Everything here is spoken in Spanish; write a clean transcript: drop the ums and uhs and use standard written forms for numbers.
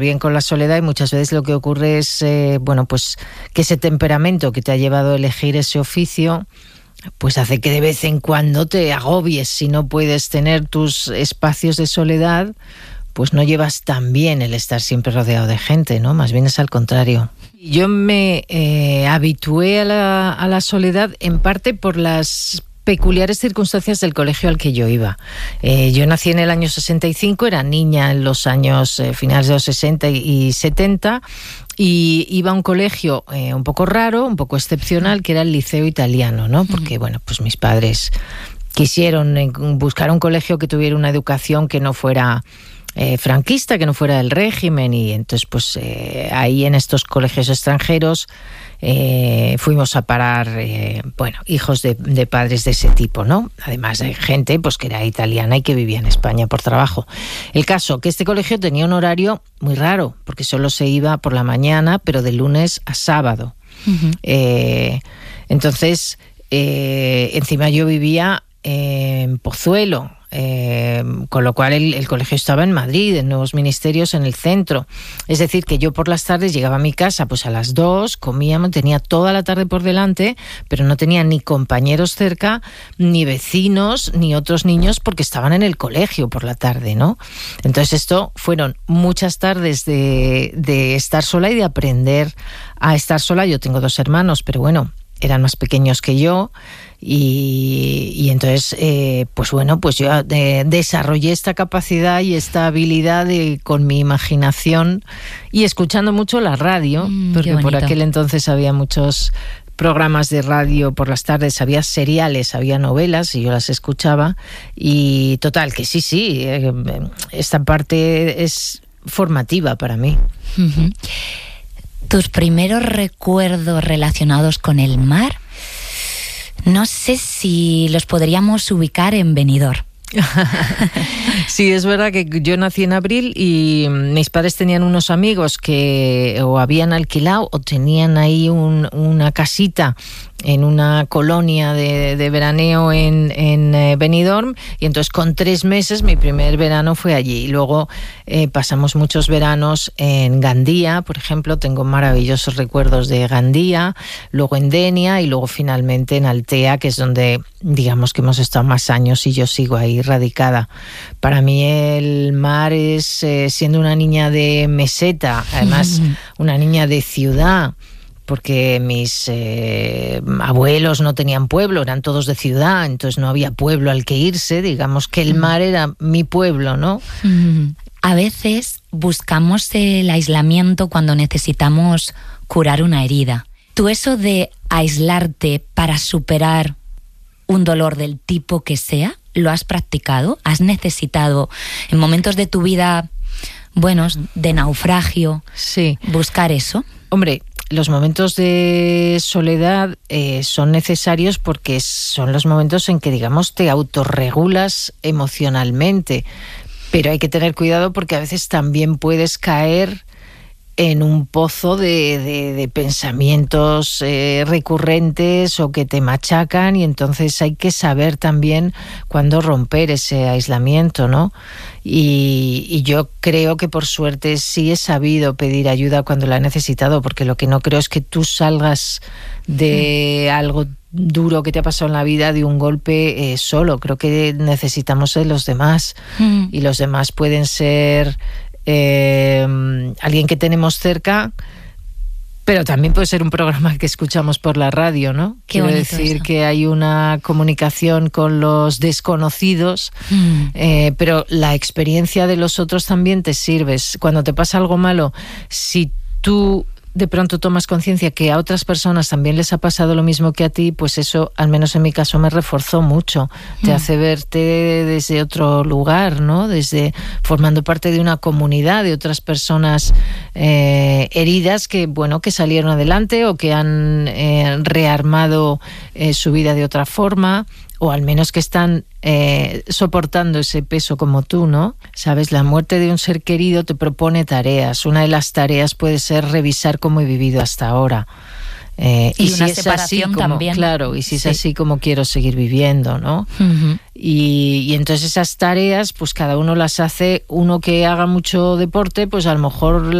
bien con la soledad, y muchas veces lo que ocurre es, pues que ese temperamento que te ha llevado a elegir ese oficio, pues hace que de vez en cuando te agobies. Si no puedes tener tus espacios de soledad, pues no llevas tan bien el estar siempre rodeado de gente, ¿no? Más bien es al contrario. Yo me habitué a la soledad en parte por las peculiares circunstancias del colegio al que yo iba. Yo nací en el año 65, era niña en los años finales de los 60 y 70, y iba a un colegio un poco raro, un poco excepcional, que era el Liceo Italiano, ¿no? Porque, pues mis padres quisieron buscar un colegio que tuviera una educación que no fuera franquista, que no fuera del régimen, y entonces pues ahí en estos colegios extranjeros fuimos a parar hijos de padres de ese tipo, ¿no? Además de gente pues que era italiana y que vivía en España por trabajo. El caso que este colegio tenía un horario muy raro, porque solo se iba por la mañana, pero de lunes a sábado. Uh-huh. Entonces encima yo vivía en Pozuelo, con lo cual el colegio estaba en Madrid, en Nuevos Ministerios, en el centro. Es decir, que yo por las tardes llegaba a mi casa pues a las 2, comíamos, tenía toda la tarde por delante, pero no tenía ni compañeros cerca, ni vecinos, ni otros niños, porque estaban en el colegio por la tarde, ¿no? Entonces esto fueron muchas tardes de estar sola y de aprender a estar sola. Yo tengo 2 hermanos, pero bueno, eran más pequeños que yo. Y entonces, pues yo desarrollé esta capacidad y esta habilidad con mi imaginación y escuchando mucho la radio, porque por aquel entonces había muchos programas de radio por las tardes, había seriales, había novelas y yo las escuchaba. Y total, que sí, esta parte es formativa para mí. Uh-huh. ¿Tus primeros recuerdos relacionados con el mar? No sé si los podríamos ubicar en Benidorm. Sí, es verdad que yo nací en abril y mis padres tenían unos amigos que o habían alquilado o tenían ahí una casita en una colonia de veraneo en Benidorm, y entonces con 3 meses mi primer verano fue allí. Y luego pasamos muchos veranos en Gandía, por ejemplo, tengo maravillosos recuerdos de Gandía, luego en Denia y luego finalmente en Altea, que es donde digamos que hemos estado más años y yo sigo ahí radicada. Para mí el mar es, siendo una niña de meseta, además una niña de ciudad, porque mis abuelos no tenían pueblo, eran todos de ciudad, entonces no había pueblo al que irse, digamos que el mar era mi pueblo, ¿no? A veces buscamos el aislamiento cuando necesitamos curar una herida. ¿Tú eso de aislarte para superar un dolor del tipo que sea, lo has practicado? ¿Has necesitado en momentos de tu vida buenos, de naufragio, buscar eso? Hombre, los momentos de soledad son necesarios porque son los momentos en que, digamos, te autorregulas emocionalmente. Pero hay que tener cuidado porque a veces también puedes caer en un pozo de pensamientos recurrentes o que te machacan, y entonces hay que saber también cuándo romper ese aislamiento, ¿no? Y yo creo que por suerte sí he sabido pedir ayuda cuando la he necesitado, porque lo que no creo es que tú salgas de algo duro que te ha pasado en la vida, de un golpe solo. Creo que necesitamos de los demás, y los demás pueden ser alguien que tenemos cerca, pero también puede ser un programa que escuchamos por la radio, ¿no? Quiero decir eso, que hay una comunicación con los desconocidos, pero la experiencia de los otros también te sirve. Cuando te pasa algo malo, si tú de pronto tomas conciencia que a otras personas también les ha pasado lo mismo que a ti, pues eso, al menos en mi caso, me reforzó mucho. Te hace verte desde otro lugar, ¿no? Desde formando parte de una comunidad de otras personas heridas que, bueno, que salieron adelante o que han rearmado su vida de otra forma, o al menos que están soportando ese peso como tú, ¿no? Sabes, la muerte de un ser querido te propone tareas. Una de las tareas puede ser revisar cómo he vivido hasta ahora. y si una separación también. Claro, y si es así como quiero seguir viviendo, ¿no? Uh-huh. Y entonces esas tareas, pues cada uno las hace. Uno que haga mucho deporte, pues a lo mejor